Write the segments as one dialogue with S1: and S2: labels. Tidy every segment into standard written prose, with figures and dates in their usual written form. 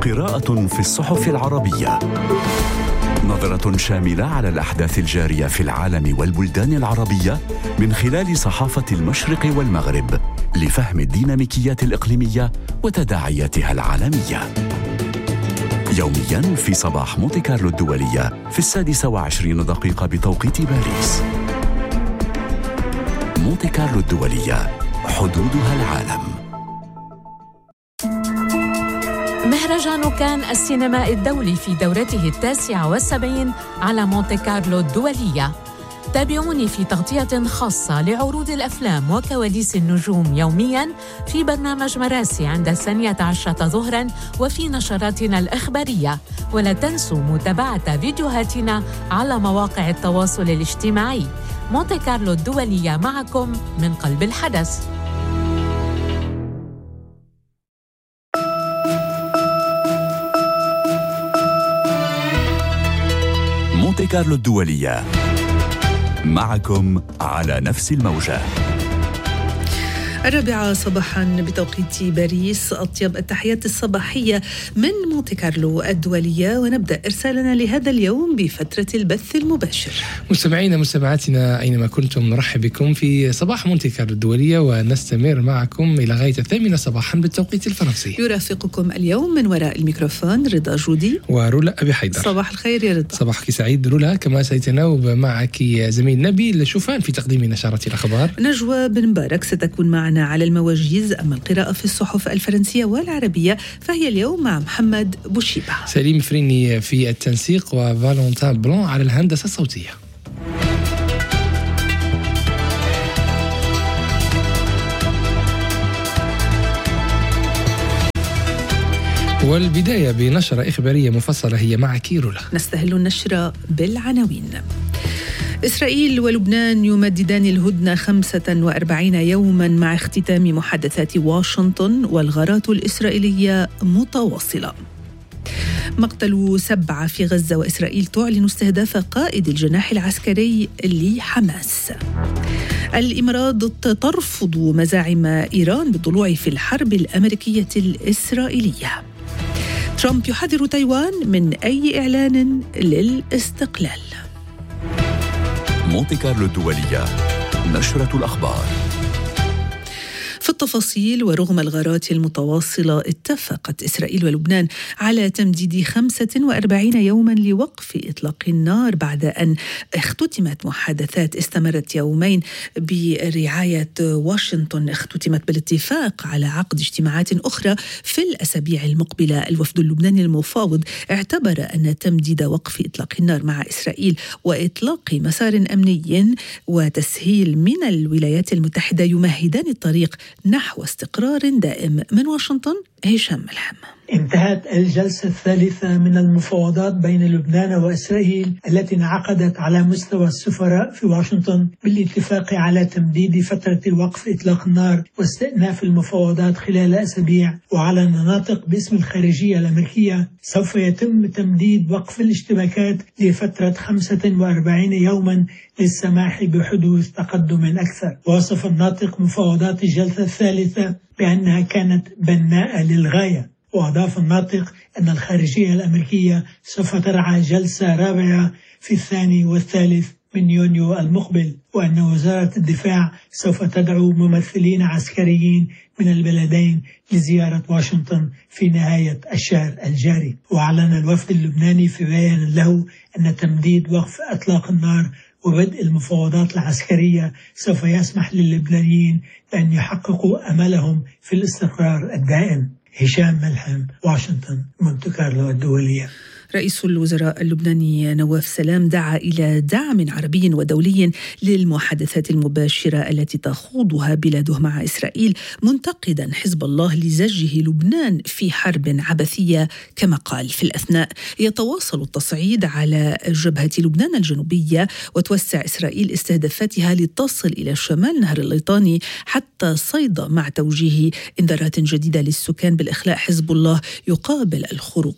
S1: قراءة في الصحف العربية، نظرة شاملة على الأحداث الجارية في العالم والبلدان العربية من خلال صحافة المشرق والمغرب لفهم الديناميكيات الإقليمية وتداعياتها العالمية. يومياً في صباح مونتي كارلو الدولية في 26:20 بتوقيت باريس. مونتي كارلو الدولية، حدودها العالم.
S2: مهرجان كان السينمائي الدولي في دورته 79 على مونتي كارلو الدولية. تابعوني في تغطية خاصة لعروض الأفلام وكواليس النجوم يومياً في برنامج مراسي عند 12 ظهراً وفي نشراتنا الإخبارية. ولا تنسوا متابعة فيديوهاتنا على مواقع التواصل الاجتماعي. مونتي كارلو الدولية معكم من قلب الحدث.
S1: مونتي كارلو الدولية معكم على نفس الموجة.
S3: 4 صباحا بتوقيت باريس. أطيب التحيات الصباحية من مونتي كارلو الدولية، ونبدأ إرسالنا لهذا اليوم بفترة البث المباشر.
S4: مستمعينا مستمعاتنا أينما كنتم، نرحب بكم في صباح مونتي كارلو الدولية، ونستمر معكم إلى غاية 8 صباحا بالتوقيت الفرنسي.
S3: يرافقكم اليوم من وراء الميكروفون رضا جودي
S4: ورولا أبي حيدر.
S3: صباح الخير يا رضا.
S4: صباحك سعيد رولا. كما سيتناوب معك زميل نبيل شوفان في تقديم نشرات الأخبار.
S3: نجوى بن مبارك ستكون معنا على المواجيز، أما القراءة في الصحف الفرنسية والعربية فهي اليوم مع محمد بوشيبة.
S4: سليم فريني في التنسيق وفالونتان بلون على الهندسة الصوتية. والبداية بنشرة إخبارية مفصلة هي مع كيرولا.
S3: نستهل النشرة بالعناوين. إسرائيل ولبنان يمددان الهدنة 45 يوما مع اختتام محادثات واشنطن، والغارات الإسرائيلية متواصلة. مقتل 7 في غزة، وإسرائيل تعلن استهداف قائد الجناح العسكري لحماس. الإمارات ترفض مزاعم إيران بالضلوع في الحرب الأمريكية الإسرائيلية. ترامب يحذر تايوان من أي إعلان للاستقلال.
S1: مونتي كارلو الدولية، نشرة الأخبار.
S3: في التفاصيل، ورغم الغارات المتواصلة اتفقت إسرائيل ولبنان على تمديد 45 يوما لوقف إطلاق النار بعد أن اختتمت محادثات استمرت يومين برعاية واشنطن. اختتمت بالاتفاق على عقد اجتماعات أخرى في الأسابيع المقبلة. الوفد اللبناني المفاوض اعتبر أن تمديد وقف إطلاق النار مع إسرائيل وإطلاق مسار أمني وتسهيل من الولايات المتحدة يمهدان الطريق نحو استقرار دائم. من واشنطن هشام ملحم.
S5: انتهت الجلسة الثالثة من المفاوضات بين لبنان وإسرائيل التي انعقدت على مستوى السفراء في واشنطن بالاتفاق على تمديد فترة الوقف إطلاق النار واستئناف المفاوضات خلال أسابيع. وعلى الناطق باسم الخارجية الأمريكية سوف يتم تمديد وقف الاشتباكات لفترة 45 يوما للسماح بحدوث تقدم أكثر. وصف الناطق مفاوضات الجلسة الثالثة بأنها كانت بناءة للغاية. وأضاف الناطق أن الخارجية الأمريكية سوف ترعى جلسة رابعة في 2 و3 من يونيو المقبل، وأن وزارة الدفاع سوف تدعو ممثلين عسكريين من البلدين لزيارة واشنطن في نهاية الشهر الجاري. وأعلن الوفد اللبناني في بيان له أن تمديد وقف إطلاق النار وبدء المفاوضات العسكرية سوف يسمح للبنانيين بأن يحققوا أملهم في الاستقرار الدائم. هشام ملحم، واشنطن، مونتي كارلو الدولية.
S3: رئيس الوزراء اللبناني نواف سلام دعا إلى دعم عربي ودولي للمحادثات المباشرة التي تخوضها بلاده مع إسرائيل، منتقدا حزب الله لزجه لبنان في حرب عبثية. كما قال، في الأثناء يتواصل التصعيد على جبهة لبنان الجنوبية، وتوسع إسرائيل استهدافاتها لتصل إلى شمال نهر الليطاني حتى صيدا، مع توجيه إنذارات جديدة للسكان بالإخلاء. حزب الله يقابل الخروقات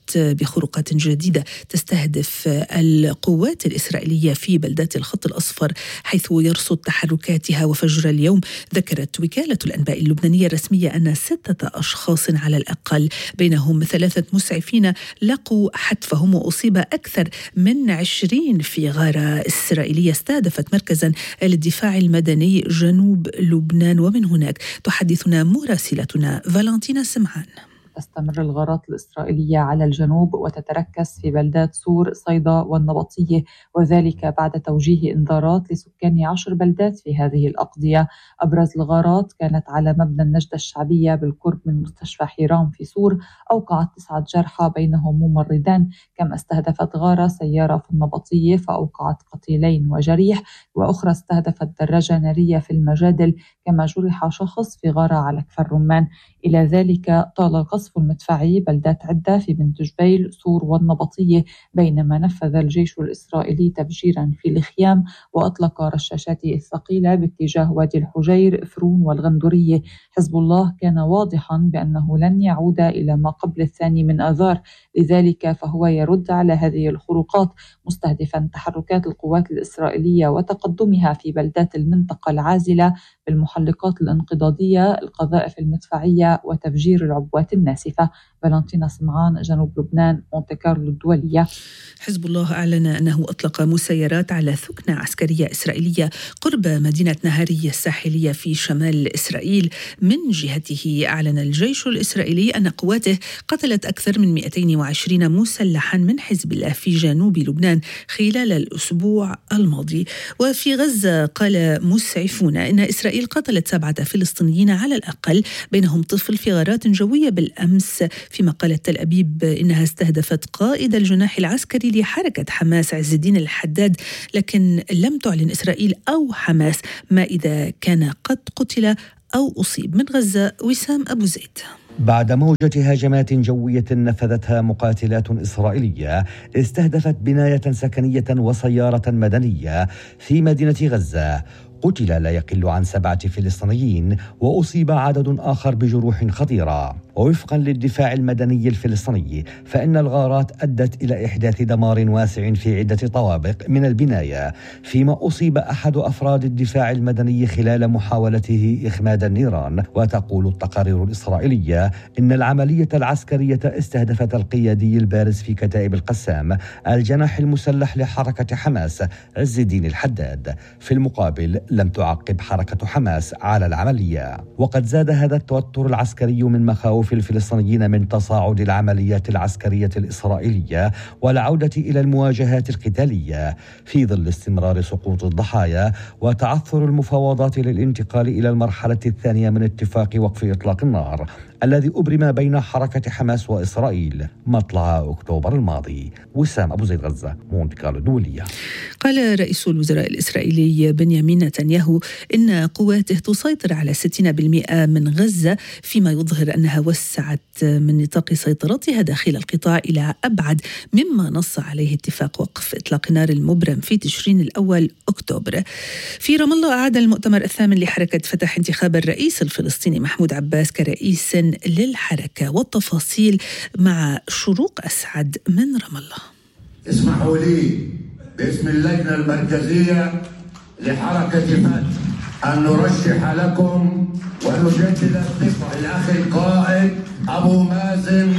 S3: بخروقات جديدة تستهدف القوات الإسرائيلية في بلدات الخط الأصفر حيث يرصد تحركاتها. وفجر اليوم ذكرت وكالة الأنباء اللبنانية الرسمية أن 6 أشخاص على الأقل بينهم 3 مسعفين لقوا حتفهم، وأصيب أكثر من 20 في غارة إسرائيلية استهدفت مركزا للدفاع المدني جنوب لبنان. ومن هناك تحدثنا مراسلتنا فالنتينا سمعان.
S6: تستمر الغارات الإسرائيلية على الجنوب وتتركز في بلدات سور، صيدا والنبطية، وذلك بعد توجيه إنذارات لسكان 10 بلدات في هذه الأقضية. أبرز الغارات كانت على مبنى النجدة الشعبية بالقرب من مستشفى حيران في سور، أوقعت 9 جرحى بينهم ممرضان، كما استهدفت غارة سيارة في النبطية فأوقعت قتيلين وجريح، وأخرى استهدفت دراجة نارية في المجادل، كما جرح شخص في غارة على كفر رمان. إلى ذلك طال القصف المدفعي بلدات عدة في بنت جبيل، سور والنبطية، بينما نفذ الجيش الإسرائيلي تفجيرا في الخيام وأطلق رشاشاته الثقيلة باتجاه وادي الحجير، فرون والغندورية. حزب الله كان واضحا بأنه لن يعود إلى ما قبل 2 آذار، لذلك فهو يرد على هذه الخروقات مستهدفا تحركات القوات الإسرائيلية وتقدمها في بلدات المنطقة العازلة بالمحلقات الانقضاضية، القذائف المدفعية وتفجير العبوات الناسفة. فالنتينا سمعان، جنوب لبنان، مونتي كارلو الدولية.
S3: حزب الله أعلن أنه أطلق مسيرات على ثكنة عسكرية إسرائيلية قرب مدينة نهارية الساحلية في شمال إسرائيل. من جهته أعلن الجيش الإسرائيلي أن قواته قتلت أكثر من 220 مسلحا من حزب الله في جنوب لبنان خلال الأسبوع الماضي. وفي غزة قال مسعفون إن إسرائيل قتلت 7 فلسطينيين على الأقل، بينهم طفل في غارات جوية بالأمس، فيما قالت تل أبيب إنها استهدفت قائد الجناح العسكري لحركة حماس عز الدين الحداد، لكن لم تعلن إسرائيل أو حماس ما إذا كان قد قتل أو أصيب. من غزة وسام أبو زيد.
S7: بعد موجة هجمات جوية نفذتها مقاتلات إسرائيلية استهدفت بناية سكنية وسيارة مدنية في مدينة غزة، قتل لا يقل عن 7 فلسطينيين وأصيب عدد آخر بجروح خطيرة. ووفقا للدفاع المدني الفلسطيني فإن الغارات أدت إلى إحداث دمار واسع في عدة طوابق من البناية، فيما أصيب أحد أفراد الدفاع المدني خلال محاولته إخماد النيران. وتقول التقارير الإسرائيلية إن العملية العسكرية استهدفت القيادي البارز في كتائب القسام، الجناح المسلح لحركة حماس عز الدين الحداد. في المقابل لم تعقب حركة حماس على العملية. وقد زاد هذا التوتر العسكري من مخاوف الفلسطينيين من تصاعد العمليات العسكرية الإسرائيلية والعودة إلى المواجهات القتالية، في ظل استمرار سقوط الضحايا وتعثر المفاوضات للانتقال إلى المرحلة الثانية من اتفاق وقف إطلاق النار الذي أبرم بين حركة حماس وإسرائيل مطلع أكتوبر الماضي. وسام أبو زيد، غزة، مونتي كارلو الدولية.
S3: قال رئيس الوزراء الإسرائيلي بنيامين نتنياهو إن قواته تسيطر على 60% من غزة، فيما يظهر أنها وسعت من نطاق سيطرتها داخل القطاع إلى أبعد مما نص عليه اتفاق وقف إطلاق النار المبرم في تشرين الأول أكتوبر. في رام الله أعاد المؤتمر الثامن لحركة فتح انتخاب الرئيس الفلسطيني محمود عباس كرئيس للحركة، والتفاصيل مع شروق أسعد من رام الله.
S8: اسمحوا لي باسم اللجنة المركزية لحركة فتح أن نرشح لكم ونجدد الثقة الأخ القائد أبو مازن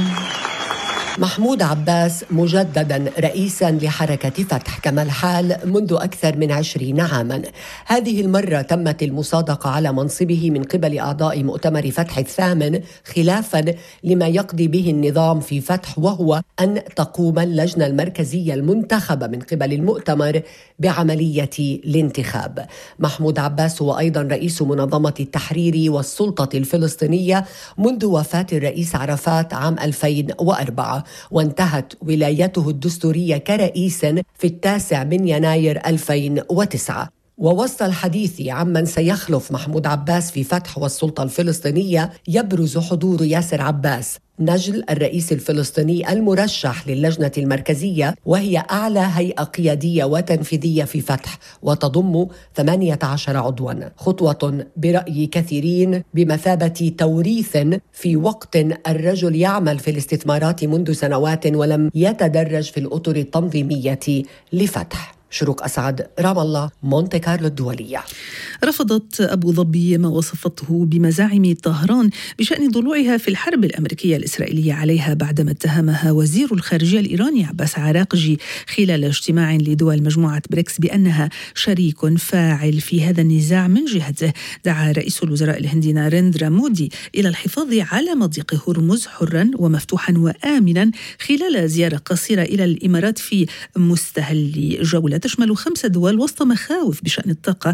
S9: محمود عباس مجددا رئيسا لحركة فتح كما الحال منذ أكثر من 20 عاما. هذه المرة تمت المصادقة على منصبه من قبل أعضاء مؤتمر فتح الثامن، خلافا لما يقضي به النظام في فتح، وهو أن تقوم اللجنة المركزية المنتخبة من قبل المؤتمر بعملية الانتخاب. محمود عباس هو أيضا رئيس منظمة التحرير والسلطة الفلسطينية منذ وفاة الرئيس عرفات عام 2004، وانتهت ولايته الدستورية كرئيس في 9 يناير 2009. ووسط الحديث عمن سيخلف محمود عباس في فتح والسلطة الفلسطينية يبرز حضور ياسر عباس نجل الرئيس الفلسطيني المرشح للجنة المركزية، وهي أعلى هيئة قيادية وتنفيذية في فتح وتضم 18 عضوا، خطوة برأي كثيرين بمثابة توريث في وقت الرجل يعمل في الاستثمارات منذ سنوات ولم يتدرج في الأطر التنظيمية لفتح. شروق أسعد، رام الله، مونتي كارلو الدولية.
S3: رفضت أبو ظبي ما وصفته بمزاعم طهران بشأن ضلوعها في الحرب الأمريكية الإسرائيلية عليها بعدما اتهمها وزير الخارجية الإيراني عباس عراقجي خلال اجتماع لدول مجموعة بريكس بأنها شريك فاعل في هذا النزاع. من جهته دعا رئيس الوزراء الهندي ناريندرا مودي إلى الحفاظ على مضيق هرمز حرا ومفتوحا وآمنا خلال زيارة قصيرة إلى الإمارات في مستهل جولة تشمل 5 دول وسط مخاوف بشأن الطاقة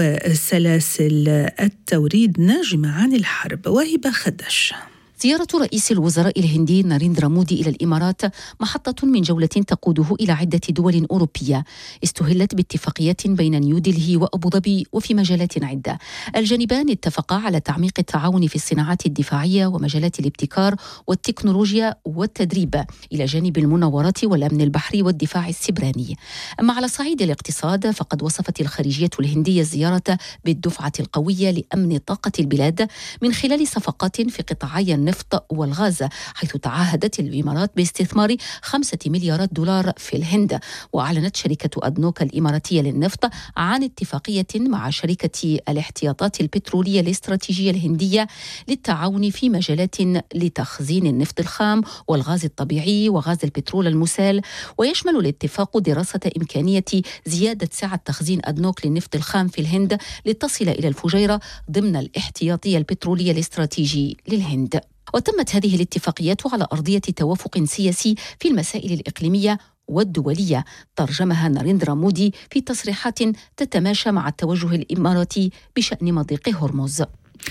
S3: وسلاسل التوريد ناجمة عن الحرب. وهبة خدش.
S10: زيارة رئيس الوزراء الهندي ناريندرا مودي إلى الإمارات محطة من جولة تقوده إلى عدة دول أوروبية استهلت باتفاقيات بين نيودلهي وأبو ظبي وفي مجالات عدة. الجانبان اتفقا على تعميق التعاون في الصناعات الدفاعية ومجالات الابتكار والتكنولوجيا والتدريب إلى جانب المناورات والأمن البحري والدفاع السبراني. أما على صعيد الاقتصاد فقد وصفت الخارجية الهندية الزيارة بالدفعة القوية لأمن طاقة البلاد من خلال صفقات في قطاعي النفط والغاز، حيث تعهدت الإمارات باستثمار 5 مليارات دولار في الهند. وأعلنت شركة أدنوك الإماراتية للنفط عن اتفاقية مع شركة الاحتياطات البترولية الاستراتيجية الهندية للتعاون في مجالات لتخزين النفط الخام والغاز الطبيعي وغاز البترول المسال. ويشمل الاتفاق دراسة إمكانية زيادة سعة تخزين أدنوك للنفط الخام في الهند لتصل إلى الفجيرة ضمن الاحتياطي البترولي الاستراتيجي للهند. وتمت هذه الاتفاقيات على أرضية توافق سياسي في المسائل الإقليمية والدولية ترجمها ناريندرا مودي في تصريحات تتماشى مع التوجه الإماراتي بشأن مضيق هرمز.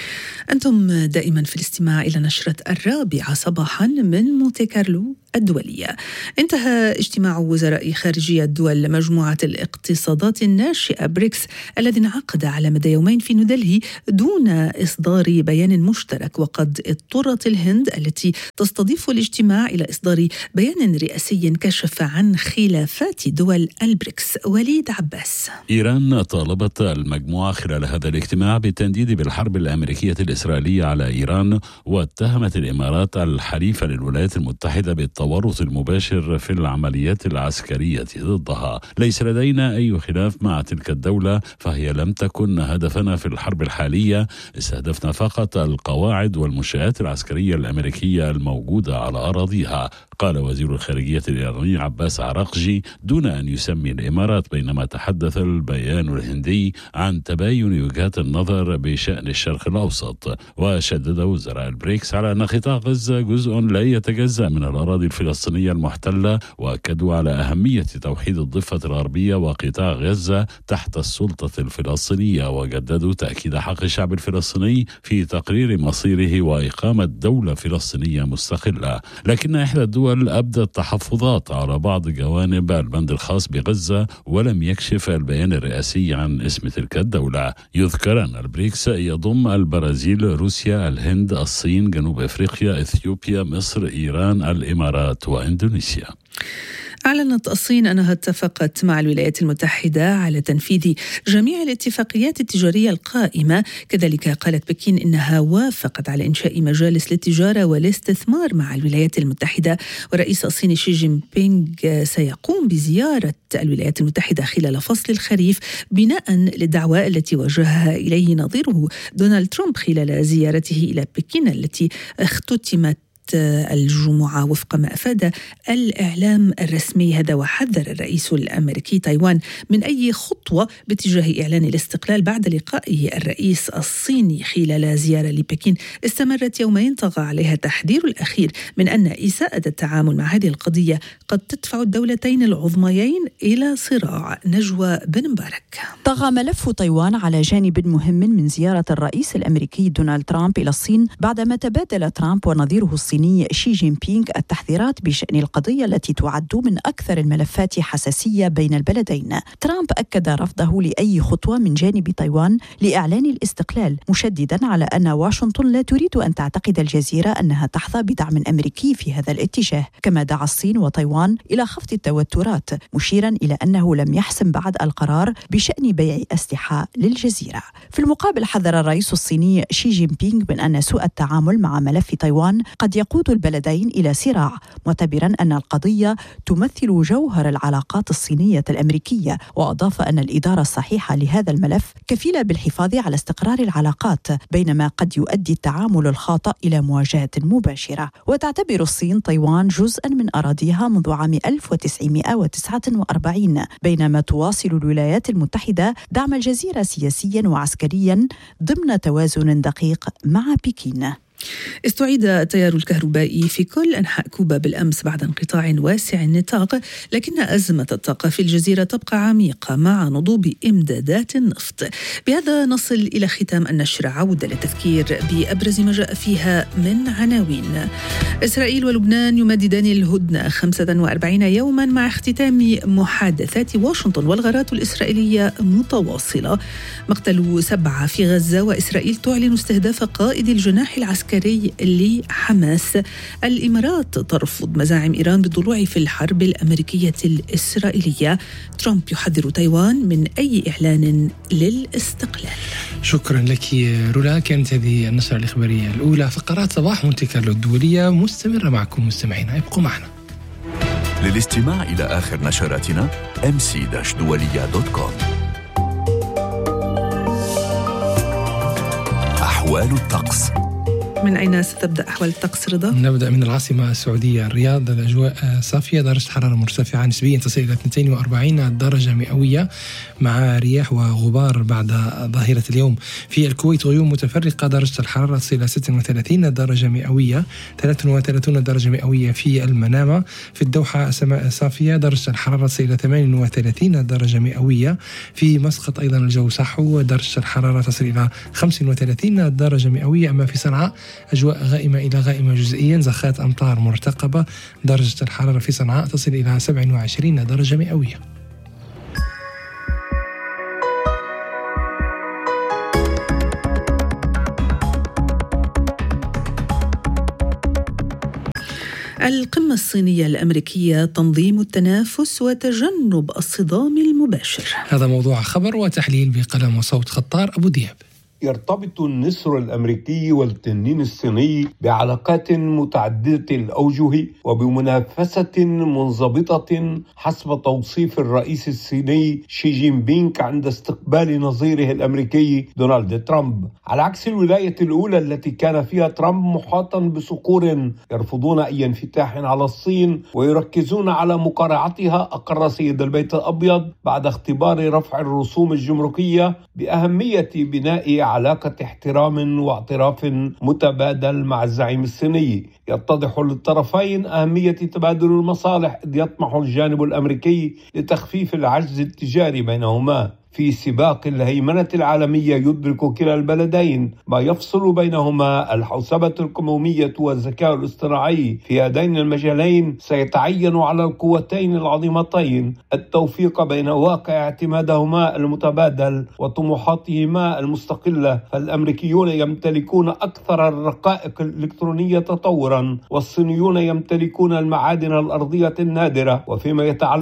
S3: أنتم دائما في الاستماع إلى نشرة 4 صباحا من مونتي كارلو الدولية. انتهى اجتماع وزراء خارجية الدول مجموعة الاقتصادات الناشئة بريكس الذي انعقد على مدى يومين في نيودلهي دون إصدار بيان مشترك، وقد اضطرت الهند التي تستضيف الاجتماع إلى إصدار بيان رئاسي كشف عن خلافات دول البريكس. وليد عباس.
S11: إيران طالبت المجموعة خلال هذا الاجتماع بالتنديد بالحرب الأمريكية الإسرائيلية على إيران، واتهمت الإمارات الحليفة للولايات المتحدة بالتورط المباشر في العمليات العسكرية ضدها. ليس لدينا أي خلاف مع تلك الدولة، فهي لم تكن هدفنا في الحرب الحالية، استهدفنا فقط القواعد والمنشآت العسكرية الأمريكية الموجودة على أراضيها، قال وزير الخارجية الإيراني عباس عراقجي دون أن يسمي الإمارات، بينما تحدث البيان الهندي عن تباين وجهات النظر بشأن الشرق الأوسط. وشدد وزراء البريكس على أن قطاع غزة جزء لا يتجزأ من الأراضي الفلسطينية المحتلة، وأكدوا على أهمية توحيد الضفة الغربية وقطاع غزة تحت السلطة الفلسطينية، وجددوا تأكيد حق الشعب الفلسطيني في تقرير مصيره وإقامة دولة فلسطينية مستقلة. لكن إحدى الدول أبدت تحفظات على بعض جوانب البند الخاص بغزة، ولم يكشف البيان الرئاسي عن اسم تلك الدولة. يذكر أن البريكس يضم البرازيل، روسيا، الهند، الصين، جنوب أفريقيا، إثيوبيا، مصر، إيران، الإمارات وإندونيسيا.
S3: أعلنت الصين أنها اتفقت مع الولايات المتحدة على تنفيذ جميع الاتفاقيات التجارية القائمة. كذلك قالت بكين إنها وافقت على إنشاء مجالس للتجارة والاستثمار مع الولايات المتحدة. ورئيس الصين شي جين بينغ سيقوم بزيارة الولايات المتحدة خلال فصل الخريف بناء للدعوة التي وجهها إليه نظيره دونالد ترامب خلال زيارته إلى بكين التي اختتمت الجمعة وفق ما أفاد الإعلام الرسمي. هذا وحذر الرئيس الأمريكي تايوان من أي خطوة باتجاه إعلان الاستقلال بعد لقائه الرئيس الصيني خلال زيارة لبكين استمرت يومين طغى عليها التحذير الأخير من أن إساءة التعامل مع هذه القضية قد تدفع الدولتين العظميين إلى صراع. نجوى بن مبارك.
S12: طغى ملف تايوان على جانب مهم من زيارة الرئيس الأمريكي دونالد ترامب إلى الصين بعدما تبادل ترامب ونظيره الصيني الصيني شي جين بينغ التحذيرات بشأن القضية التي تعد من أكثر الملفات حساسية بين البلدين. ترامب أكد رفضه لأي خطوة من جانب تايوان لإعلان الاستقلال، مشددا على أن واشنطن لا تريد أن تعتقد الجزيرة أنها تحظى بدعم أمريكي في هذا الاتجاه. كما دعا الصين وتايوان إلى خفض التوترات، مشيرا إلى أنه لم يحسم بعد القرار بشأن بيع أسلحة للجزيرة. في المقابل حذر الرئيس الصيني شي جين بينغ من أن سوء التعامل مع ملف تايوان قد يقود البلدين إلى صراع، معتبرا أن القضية تمثل جوهر العلاقات الصينية الأمريكية، وأضاف أن الإدارة الصحيحة لهذا الملف كفيلة بالحفاظ على استقرار العلاقات، بينما قد يؤدي التعامل الخاطئ إلى مواجهة مباشرة. وتعتبر الصين تايوان جزءا من أراضيها منذ عام 1949، بينما تواصل الولايات المتحدة دعم الجزيرة سياسيا وعسكريا ضمن توازن دقيق مع بكين.
S3: استعيد التيار الكهربائي في كل أنحاء كوبا بالأمس بعد انقطاع واسع النطاق، لكن أزمة الطاقة في الجزيرة تبقى عميقة مع نضوب إمدادات النفط. بهذا نصل إلى ختام النشر، عودة للتذكير بأبرز ما جاء فيها من عناوين. إسرائيل ولبنان يمددان الهدنة 45 يوما مع اختتام محادثات واشنطن، والغارات الإسرائيلية متواصلة. مقتل 7 في غزة، وإسرائيل تعلن استهداف قائد الجناح العسكري لحماس. الإمارات ترفض مزاعم إيران بالضلوع في الحرب الأمريكية الإسرائيلية. ترامب يحذر تايوان من أي إعلان للاستقلال.
S4: شكرا لك رولا. كانت هذه النشرة الإخبارية الأولى. فقرات صباح مونتي كارلو الدولية مستمرة معكم مستمعينا، ابقوا معنا.
S1: للاستماع إلى آخر نشراتنا mc-dualiya.com. أحوال الطقس.
S3: من أين ستبدأ أحوال الطقس رضا؟
S4: نبدأ من العاصمة السعودية الرياض. الأجواء صافية، درجة حرارة مرتفعة نسبيا تصل إلى 42 درجة مئوية مع رياح وغبار بعد ظاهرة اليوم. في الكويت غيوم متفرقة، درجة الحرارة تصل إلى 36 درجة مئوية، 33 درجة مئوية في المنامة. في الدوحة سماء صافية، درجة الحرارة تصل إلى 38 درجة مئوية. في مسقط أيضا الجو صحو، درجة الحرارة تصل إلى 35 درجة مئوية. أما في صنعاء أجواء غائمة إلى غائمة جزئيا، زخات أمطار مرتقبة، درجة الحرارة في صنعاء تصل إلى 27 درجة مئوية.
S3: القمة الصينية الأمريكية، تنظيم التنافس وتجنب الصدام المباشر.
S4: هذا موضوع خبر وتحليل بقلم وصوت خطار أبو دياب.
S13: يرتبط النسر الأمريكي والتنين الصيني بعلاقات متعددة الأوجه وبمنافسة منضبطة حسب توصيف الرئيس الصيني شي جين بينغ عند استقبال نظيره الأمريكي دونالد ترامب. على عكس الولاية الأولى التي كان فيها ترامب محاطا بصقور يرفضون أي انفتاح على الصين ويركزون على مقارعتها، أقر سيد البيت الأبيض بعد اختبار رفع الرسوم الجمركية بأهمية بناء علاقة احترام واعتراف متبادل مع الزعيم الصيني. يتضح للطرفين أهمية تبادل المصالح، إذ يطمح الجانب الأمريكي لتخفيف العجز التجاري بينهما. في سباق الهيمنة العالمية يدرك كلا البلدين ما يفصل بينهما الحوسبة الكمومية والذكاء الاصطناعي. في هذين المجالين سيتعين على القوتين العظيمتين التوفيق بين واقع اعتمادهما المتبادل وطموحاتهما المستقلة. فالأمريكيون يمتلكون أكثر الرقائق الإلكترونية تطورا، والصينيون يمتلكون المعادن الأرضية النادرة. وفيما يتعلق